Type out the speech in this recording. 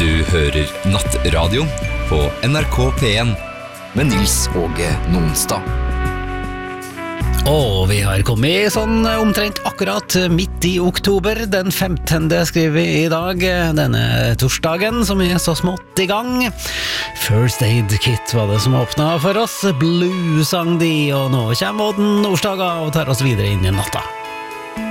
Du hører Nattradio på NRK P1 med Nils Åge Nonstad. Og vi har kommet sånn omtrent akkurat midt i oktober, den 15. skriver vi i dag, denne torsdagen som så smått i gang. First Aid Kit var det som åpnet for oss, Blue sang de, og nå kommer Odden Nordstoga og tar oss videre inn i natta.